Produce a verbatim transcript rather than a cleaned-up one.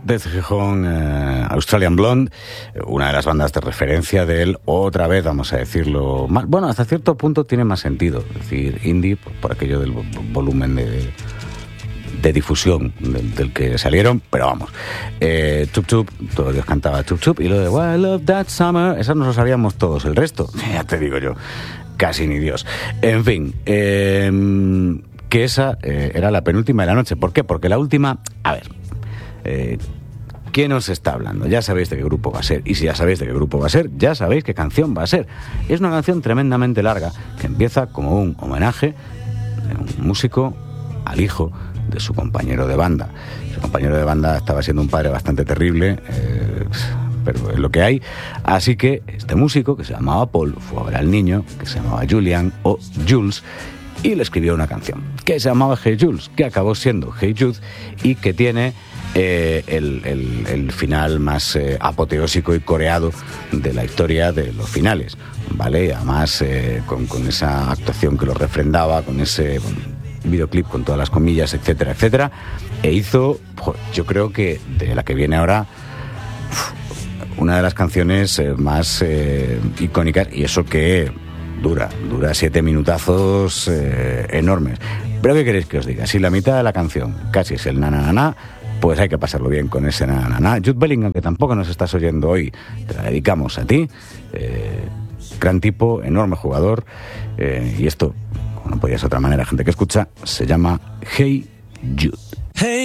Desde Gijón, eh, Australian Blonde, una de las bandas de referencia de él, otra vez, vamos a decirlo, más, bueno, hasta cierto punto tiene más sentido, es decir, indie, por, por aquello del volumen de, de difusión del, del que salieron, pero vamos, eh, Chup Chup, todo Dios cantaba Chup Chup, y lo de Why I Love That Summer, eso nos lo sabíamos todos, el resto, ya te digo yo, casi ni Dios. En fin, eh, que esa eh, era la penúltima de la noche. ¿Por qué? Porque la última, a ver, eh, ¿quién os está hablando? Ya sabéis de qué grupo va a ser. Y si ya sabéis de qué grupo va a ser, ya sabéis qué canción va a ser. Es una canción tremendamente larga que empieza como un homenaje de un músico al hijo de su compañero de banda. Su compañero de banda estaba siendo un padre bastante terrible, eh, pero es lo que hay. Así que este músico, que se llamaba Paul, fue a ver al niño, que se llamaba Julian o Jules, y le escribió una canción que se llamaba Hey Jules, que acabó siendo Hey Jude, y que tiene eh, el, el, el final más eh, apoteósico y coreado de la historia de los finales, ¿vale? Además, eh, con, con esa actuación que lo refrendaba, con ese bueno, videoclip con todas las comillas, etcétera, etcétera, e hizo, yo creo que de la que viene ahora, una de las canciones eh, más eh, icónicas, y eso que dura, dura siete minutazos eh, enormes. Pero ¿qué queréis que os diga? Si la mitad de la canción casi es el na na na na, pues hay que pasarlo bien con ese na na na. Jude Bellingham, que tampoco nos estás oyendo hoy, te la dedicamos a ti. Eh, gran tipo, enorme jugador, eh, y esto, como no podía ser de otra manera, gente que escucha, se llama Hey Jude. Hey.